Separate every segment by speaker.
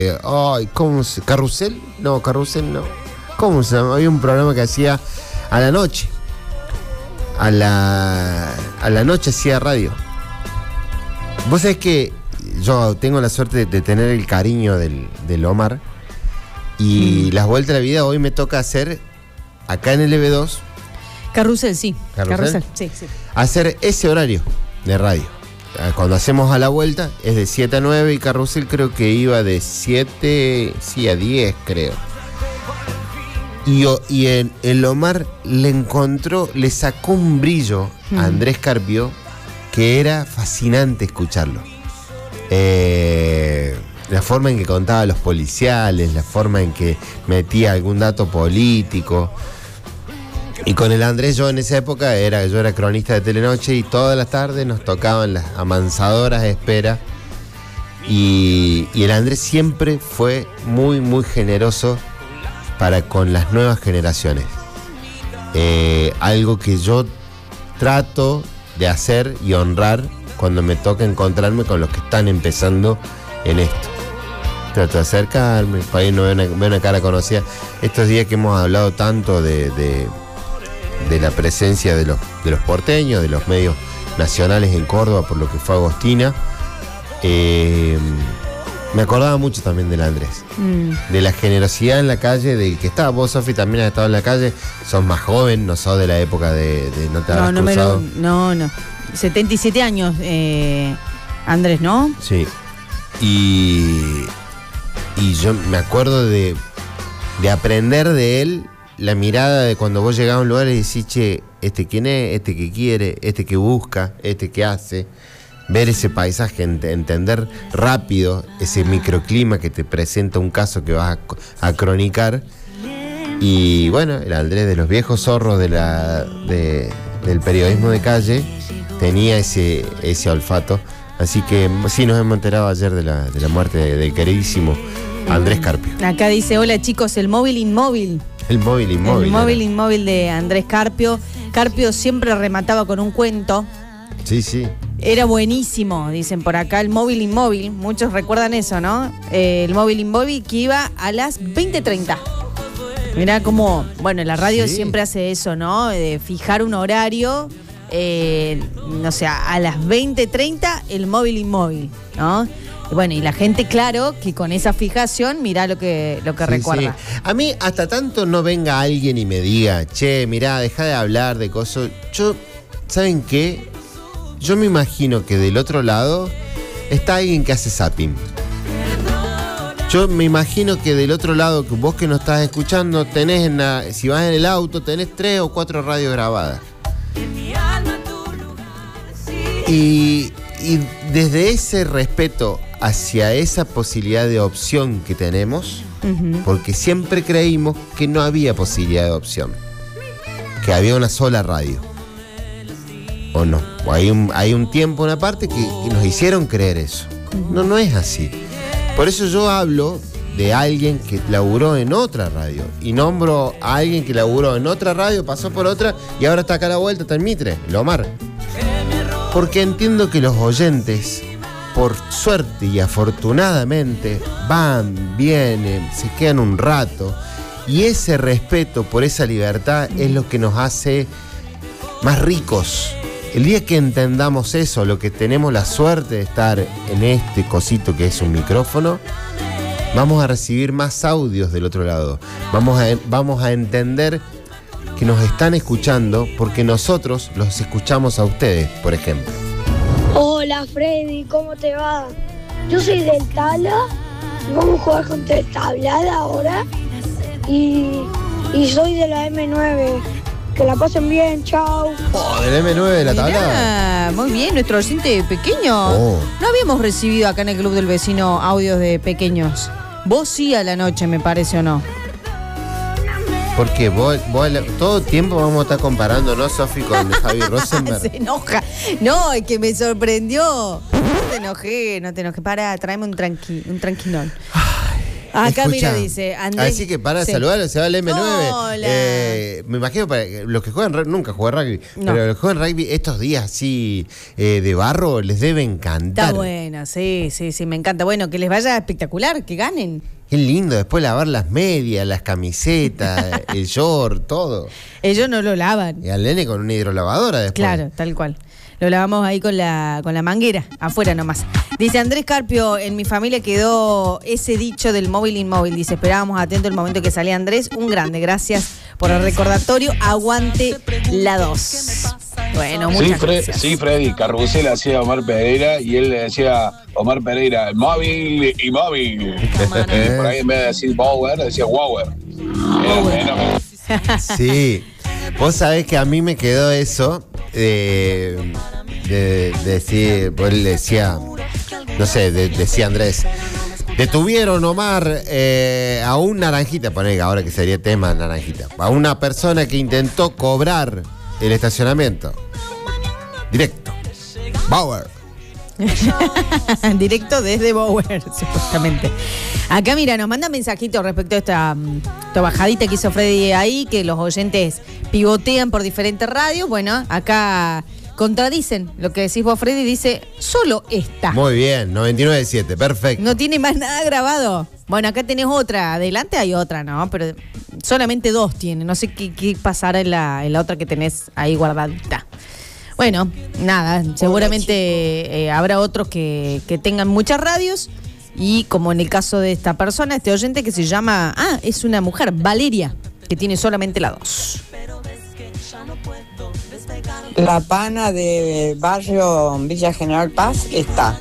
Speaker 1: Ay, ¿cómo se? ¿Carrusel? No, Carrusel no. ¿Cómo se llama? Había un programa que hacía a la noche. A la noche hacía radio. Vos sabés que yo tengo la suerte de tener el cariño del Omar. Y las vueltas de la vida hoy me toca hacer acá en el EB2.
Speaker 2: Carrusel, sí.
Speaker 1: ¿Carrusel?
Speaker 2: Sí.
Speaker 1: Hacer ese horario de radio. Cuando hacemos a la vuelta es de 7 a 9 y Carrusel creo que iba de 7 a 10, creo. Y el Omar le sacó un brillo a Andrés Carpio que era fascinante escucharlo. La forma en que contaba a los policiales, la forma en que metía algún dato político. Y con el Andrés, yo en esa época yo era cronista de Telenoche y todas las tardes nos tocaban las amansadoras de espera. Y el Andrés siempre fue muy, muy generoso para con las nuevas generaciones. Algo que yo trato de hacer y honrar cuando me toca encontrarme con los que están empezando en esto. Trato de acercarme, para ahí no veo una cara conocida. Estos días que hemos hablado tanto de la presencia de los porteños, de los medios nacionales en Córdoba, por lo que fue Agostina, me acordaba mucho también del Andrés, de la generosidad en la calle, del que estaba. Vos, Sofi, también has estado en la calle, sos más joven, no sos de la época de no te habrás cruzado.
Speaker 2: No, 77 años, Andrés, ¿no?
Speaker 1: Sí, y yo me acuerdo de aprender de él. La mirada de cuando vos llegás a un lugar y decís, che, ¿este quién es? ¿Este que quiere? ¿Este que busca? ¿Este que hace? Ver ese paisaje, entender rápido ese microclima que te presenta un caso que vas a cronicar. Y bueno, el Andrés de los viejos zorros del periodismo de calle tenía ese olfato. Así que sí, nos hemos enterado ayer de la muerte del queridísimo Andrés Carpio.
Speaker 2: Acá dice, hola chicos, el móvil inmóvil.
Speaker 1: El móvil inmóvil.
Speaker 2: El móvil inmóvil de Andrés Carpio. Carpio siempre remataba con un cuento.
Speaker 1: Sí.
Speaker 2: Era buenísimo, dicen por acá, el móvil inmóvil. Muchos recuerdan eso, ¿no? El móvil inmóvil que iba a las 20:30. Mirá cómo, bueno, la radio siempre hace eso, ¿no? De fijar un horario, no sé, a las 20:30 el móvil inmóvil, ¿no? Bueno, y la gente, claro, que con esa fijación, mirá lo que recuerda.
Speaker 1: Sí. A mí, hasta tanto no venga alguien y me diga, che, mirá, deja de hablar de cosas. ¿Saben qué? Yo me imagino que del otro lado está alguien que hace zapping. Yo me imagino que del otro lado, que vos que nos estás escuchando, si vas en el auto, tenés 3 o 4 radios grabadas. Y desde ese respeto hacia esa posibilidad de opción que tenemos, porque siempre creímos que no había posibilidad de opción, que había una sola radio, o no, o hay un tiempo, una parte que nos hicieron creer eso. No es así. Por eso yo hablo de alguien que laburó en otra radio, y nombro a alguien que laburó en otra radio, pasó por otra y ahora está acá a la vuelta, está en Mitre, el Omar. Porque entiendo que los oyentes, por suerte y afortunadamente, van, vienen, se quedan un rato, y ese respeto por esa libertad es lo que nos hace más ricos. El día que entendamos eso, lo que tenemos la suerte de estar en este cosito que es un micrófono, vamos a recibir más audios del otro lado. Vamos a entender que nos están escuchando porque nosotros los escuchamos a ustedes, por ejemplo.
Speaker 3: Hola Freddy, ¿cómo te va? Yo soy del Tala, vamos a jugar contra el Tablada ahora y soy de la M9. Que la pasen bien, chao.
Speaker 1: Del M9 de la Tablada.
Speaker 2: Mirá, muy bien, nuestro docente pequeño. No habíamos recibido acá en el Club del Vecino audios de pequeños. Vos sí a la noche, me parece, ¿o no?
Speaker 1: Porque vos todo el tiempo vamos a estar comparando, ¿no, Sofi, con Javi Rosenberg?
Speaker 2: Se enoja. No, es que me sorprendió. No te enojé. Pará, tráeme un tranquilón. Acá mira, dice Andrés.
Speaker 1: Así que para
Speaker 2: sí.
Speaker 1: saludarlo, se va al M9.
Speaker 2: Hola.
Speaker 1: Me imagino para los que juegan nunca jugué rugby,
Speaker 2: No.
Speaker 1: pero los que juegan rugby estos días así de barro les debe encantar.
Speaker 2: Está bueno, sí, me encanta. Bueno, que les vaya espectacular, que ganen.
Speaker 1: Qué lindo, después lavar las medias, las camisetas, el short, todo.
Speaker 2: Ellos no lo lavan.
Speaker 1: Y al nene con una hidrolavadora después.
Speaker 2: Claro, tal cual. Lo lavamos ahí con la manguera, afuera nomás. Dice Andrés Carpio, en mi familia quedó ese dicho del móvil inmóvil. Dice, esperábamos atento el momento que salía Andrés. Un grande, gracias por el recordatorio. Aguante la 2. Bueno, muchas gracias.
Speaker 4: Sí, Freddy, Carrusel hacía a Omar Pereira y él le decía a Omar Pereira, el móvil y móvil. Por ahí en vez de decir Bower, decía Wower.
Speaker 1: Sí, vos sabés que a mí me quedó eso de decir, pues él decía, no sé, decía Andrés, detuvieron, Omar, a un naranjita, poné ahora que sería tema naranjita, a una persona que intentó cobrar el estacionamiento. Directo. Bauer.
Speaker 2: Directo desde Bower, supuestamente. Acá, mira, nos manda mensajitos respecto a esta bajadita que hizo Freddy ahí, que los oyentes pivotean por diferentes radios. Bueno, acá contradicen lo que decís vos, Freddy, dice solo esta.
Speaker 1: Muy bien, 99.7, perfecto.
Speaker 2: No tiene más nada grabado. Bueno, acá tenés otra, adelante hay otra, ¿no? Pero solamente 2 tiene, no sé qué pasará en la otra que tenés ahí guardadita. Bueno, nada, seguramente habrá otros que tengan muchas radios y como en el caso de esta persona, este oyente que se llama, es una mujer, Valeria, que tiene solamente la 2.
Speaker 5: La pana de barrio Villa General Paz está.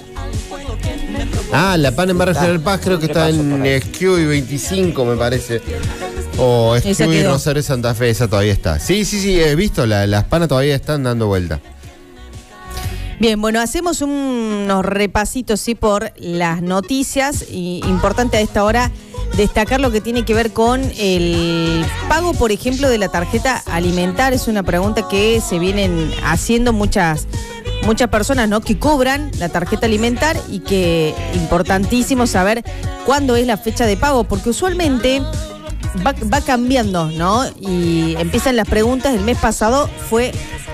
Speaker 1: La pana en Barrio General Paz creo que está en Esquiu y 25, me parece. O Esquiu y Rosario Santa Fe, esa todavía está. Sí, he visto, las panas todavía están dando vuelta.
Speaker 2: Bien, bueno, hacemos unos repasitos, sí, por las noticias. Y importante a esta hora destacar lo que tiene que ver con el pago, por ejemplo, de la tarjeta alimentar. Es una pregunta que se vienen haciendo muchas personas, ¿no?, que cobran la tarjeta alimentar y que importantísimo saber cuándo es la fecha de pago, porque usualmente va cambiando, ¿no? Y empiezan las preguntas. El mes pasado fue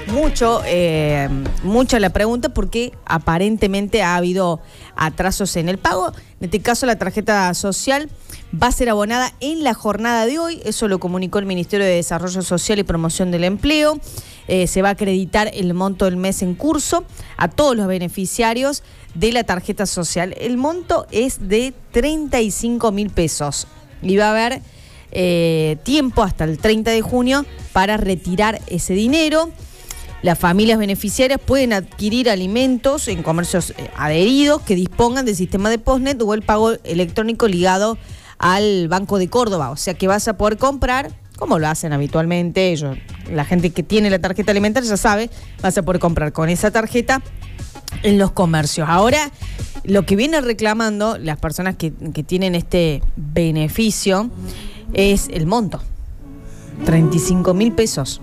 Speaker 2: mucha la pregunta porque aparentemente ha habido atrasos en el pago. En este caso, la tarjeta social va a ser abonada en la jornada de hoy. Eso lo comunicó el Ministerio de Desarrollo Social y Promoción del Empleo. Se va a acreditar el monto del mes en curso a todos los beneficiarios de la tarjeta social. El monto es de 35.000 pesos y va a haber tiempo hasta el 30 de junio para retirar ese dinero. Las familias beneficiarias pueden adquirir alimentos en comercios adheridos que dispongan del sistema de Postnet o el pago electrónico ligado al Banco de Córdoba. O sea que vas a poder comprar, como lo hacen habitualmente ellos. La gente que tiene la tarjeta alimentaria ya sabe, vas a poder comprar con esa tarjeta en los comercios. Ahora, lo que vienen reclamando las personas que tienen este beneficio es el monto. 35.000 pesos.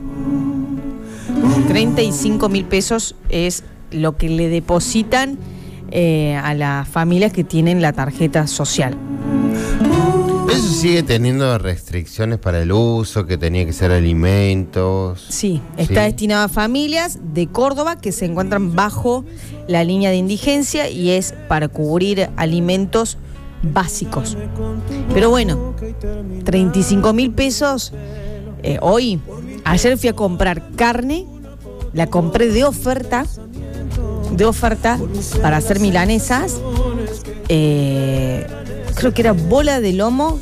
Speaker 2: 35.000 pesos es lo que le depositan a las familias que tienen la tarjeta social.
Speaker 1: Eso sigue teniendo restricciones para el uso, que tenía que ser alimentos.
Speaker 2: Sí, está destinado a familias de Córdoba que se encuentran bajo la línea de indigencia y es para cubrir alimentos básicos. Pero bueno, 35.000 pesos ayer fui a comprar carne, la compré de oferta para hacer milanesas. Creo que era bola de lomo,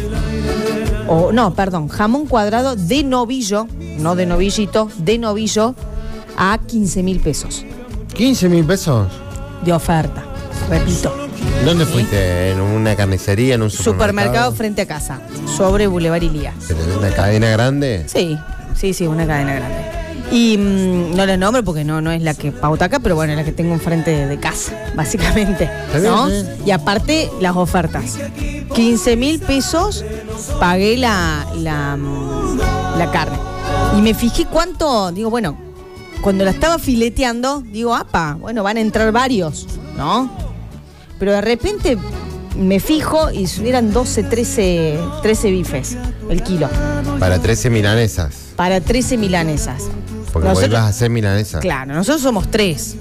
Speaker 2: jamón cuadrado de novillo, no de novillito, de novillo, a 15.000 pesos.
Speaker 1: ¿15.000 pesos?
Speaker 2: De oferta, repito.
Speaker 1: ¿Dónde fuiste? ¿En una carnicería, en un
Speaker 2: supermercado frente a casa, sobre Boulevard Ilía?
Speaker 1: ¿Una cadena grande?
Speaker 2: Sí, una cadena grande. Y no la nombro porque no es la que pauta acá, pero bueno, es la que tengo enfrente de casa, básicamente, ¿no? Y aparte, las ofertas. 15.000 pesos pagué la carne. Y me fijé cuánto, digo, bueno, cuando la estaba fileteando, digo, van a entrar varios, ¿no? Pero de repente me fijo y eran 12, 13 bifes el kilo.
Speaker 1: Para 13 milanesas.
Speaker 2: Para 13 milanesas.
Speaker 1: Porque vos ibas a hacer milanesas.
Speaker 2: Claro, nosotros somos 3.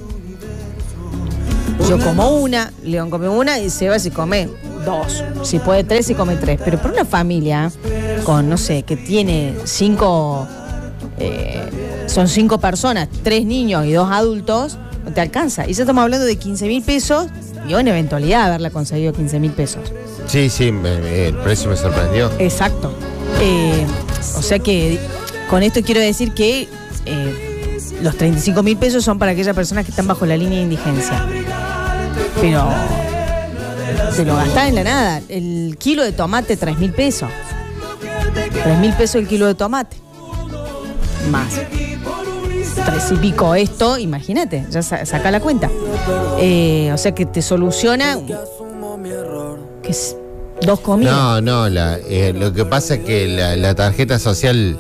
Speaker 2: Yo como una, León come una y Seba se come 2. Si puede 3, se come 3. Pero para una familia con, no sé, que tiene 5, son 5 personas, 3 niños y 2 adultos, no te alcanza. Y ya estamos hablando de 15.000 pesos y una eventualidad haberla conseguido 15.000 pesos.
Speaker 1: Sí, el precio me sorprendió.
Speaker 2: Exacto. O sea que con esto quiero decir que los 35.000 pesos son para aquellas personas que están bajo la línea de indigencia. Pero se lo gastás en la nada. El kilo de tomate, 3.000 pesos. 3.000 pesos el kilo de tomate. Más 3 y pico esto, imagínate, ya saca la cuenta. O sea que te soluciona que es 2 comidas.
Speaker 1: No, lo que pasa es que la tarjeta social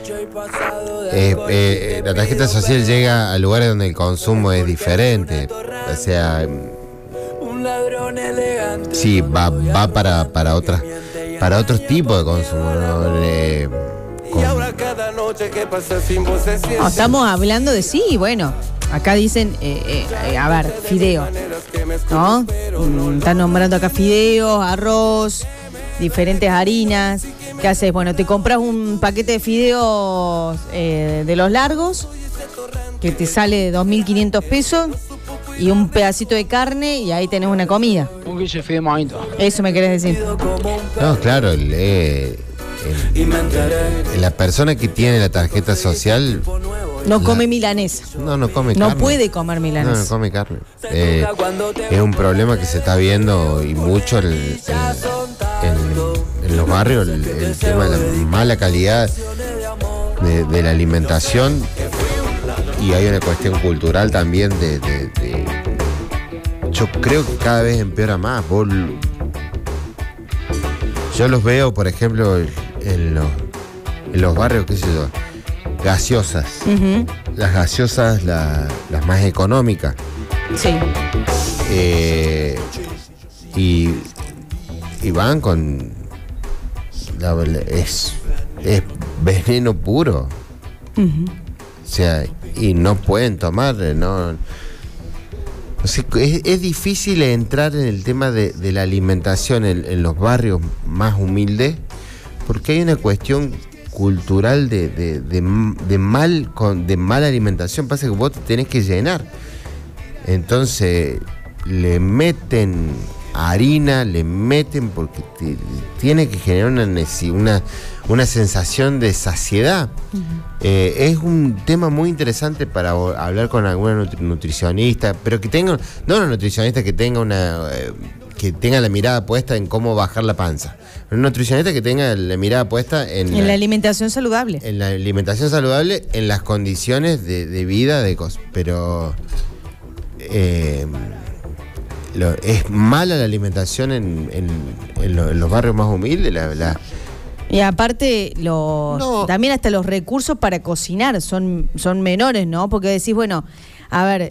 Speaker 1: llega a lugares donde el consumo es diferente. O sea, sí, va para otros tipos de consumo, ¿no?
Speaker 2: No, estamos hablando de bueno, acá dicen, a ver, fideo, ¿no? Están nombrando acá fideos, arroz, diferentes harinas. ¿Qué haces? Bueno, te compras un paquete de fideos de los largos, que te sale 2.500 pesos, y un pedacito de carne, y ahí tenés una comida.
Speaker 6: Un guille de fideo mojito.
Speaker 2: Eso me querés decir.
Speaker 1: No, claro, la persona que tiene la tarjeta social
Speaker 2: no come milanesa.
Speaker 1: No come carne.
Speaker 2: No puede comer milanesa.
Speaker 1: No come carne. Es un problema que se está viendo y mucho en los barrios, el tema de la mala calidad de la alimentación, y hay una cuestión cultural también yo creo que cada vez empeora más. Yo los veo, por ejemplo, en los barrios, qué sé yo, gaseosas. Uh-huh. Las gaseosas, las más económicas.
Speaker 2: Sí.
Speaker 1: Y van con... Es veneno puro. Uh-huh. O sea, y no pueden tomar, no... O sea, es difícil entrar en el tema de la alimentación en los barrios más humildes, porque hay una cuestión cultural de mala alimentación. Pasa que vos te tenés que llenar. Entonces le meten harina, le meten porque tiene que generar una sensación de saciedad. Uh-huh. Es un tema muy interesante para hablar con alguna nutricionista, pero que tenga, no una nutricionista que tenga que tenga la mirada puesta en cómo bajar la panza. Un nutricionista que tenga la mirada puesta en
Speaker 2: la alimentación saludable.
Speaker 1: En la alimentación saludable, en las condiciones de vida de cosas. Pero es mala la alimentación en los barrios más humildes.
Speaker 2: Y aparte, también hasta los recursos para cocinar son menores, ¿no? Porque decís, bueno, a ver,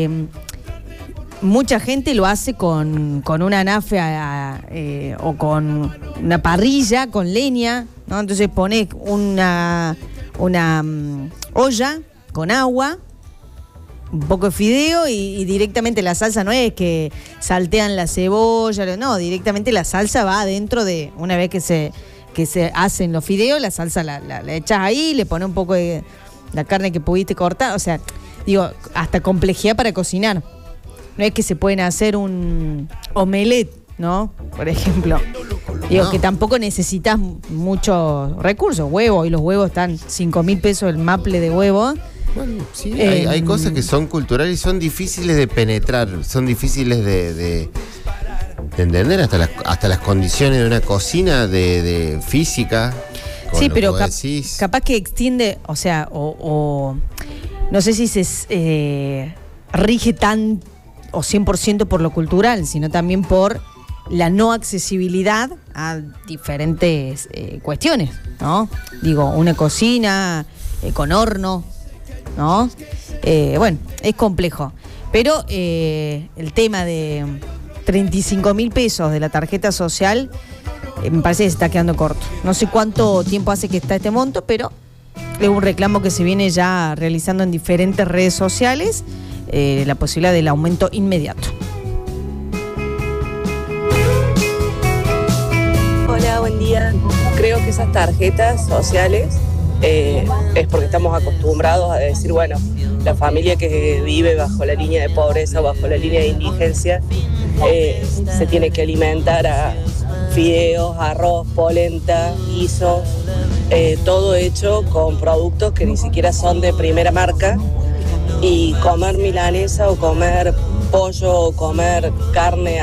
Speaker 2: mucha gente lo hace con una anafe o con una parrilla, con leña, ¿no? Entonces pones una olla con agua, un poco de fideo y directamente la salsa no es que saltean la cebolla, no, directamente la salsa va adentro de, una vez que se hacen los fideos, la salsa la echas ahí, le pones un poco de la carne que pudiste cortar, o sea, digo, hasta complejidad para cocinar. No es que se pueden hacer un omelette, ¿no? Por ejemplo. Digo, no, que tampoco necesitas muchos recursos. Huevos, y los huevos están 5.000 pesos el maple de huevo.
Speaker 1: Bueno, sí, hay cosas que son culturales y son difíciles de penetrar, son difíciles de entender hasta las condiciones de una cocina de física.
Speaker 2: Sí, pero capaz que extiende, o sea, o no sé si se rige tan o 100% por lo cultural, sino también por la no accesibilidad a diferentes cuestiones, ¿no? Digo, una cocina con horno, ¿no? Bueno, es complejo. Pero el tema de 35.000 pesos de la tarjeta social, me parece que se está quedando corto. No sé cuánto tiempo hace que está este monto, pero es un reclamo que se viene ya realizando en diferentes redes sociales, la posibilidad del aumento inmediato.
Speaker 6: Hola, buen día. Creo que esas tarjetas sociales es porque estamos acostumbrados a decir, bueno, la familia que vive bajo la línea de pobreza o bajo la línea de indigencia se tiene que alimentar a fideos, arroz, polenta, guisos, todo hecho con productos que ni siquiera son de primera marca, y comer milanesa o comer pollo o comer carne